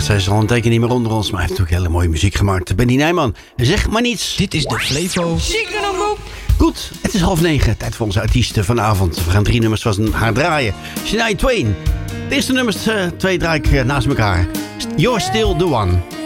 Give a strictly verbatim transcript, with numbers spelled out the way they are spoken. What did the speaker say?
zij is al een teken niet meer onder ons, maar hij heeft natuurlijk hele mooie muziek gemaakt. Benny Nijman, zeg maar niets. Dit is de Flevo. Goed, het is half negen. Tijd voor onze artiesten vanavond. We gaan drie nummers van haar draaien. Shania Twain. De eerste nummers uh, twee draai ik uh, naast elkaar. You're Still The One.